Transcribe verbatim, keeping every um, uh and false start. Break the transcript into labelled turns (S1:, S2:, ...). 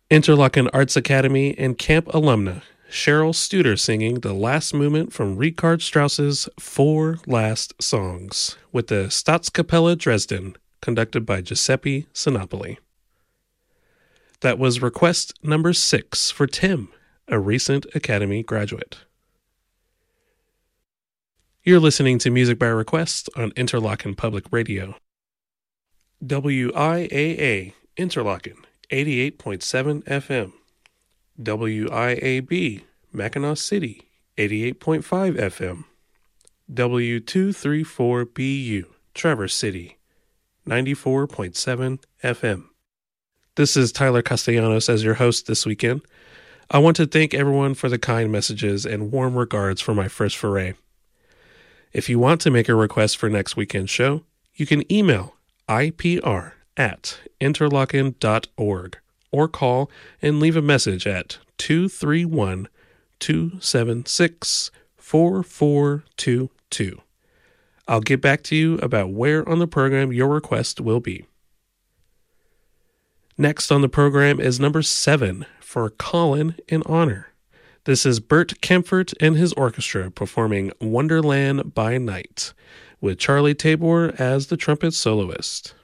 S1: Interlochen Arts Academy and Camp alumna Cheryl Studer singing the last movement from Richard Strauss's Four Last Songs with the Staatskapelle Dresden, conducted by Giuseppe Sinopoli. That was request number six for Tim, a recent Academy graduate. You're listening to Music by Request on Interlochen Public Radio. W I A A Interlochen, eighty-eight point seven F M. W I A B Mackinac City, eighty-eight point five F M. W two thirty-four B U Traverse City, ninety-four point seven F M. This is Tyler Castellanos as your host this weekend. I want to thank everyone for the kind messages and warm regards for my first foray. If you want to make a request for next weekend's show, you can email I P R at interlochen dot org or call and leave a message at two three one, two seven six, four four two two. I'll get back to you about where on the program your request will be. Next on the program is number seven for Colin in Honor. This is Bert Kaempfert and his orchestra performing Wonderland by Night, with Charlie Tabor as the trumpet soloist.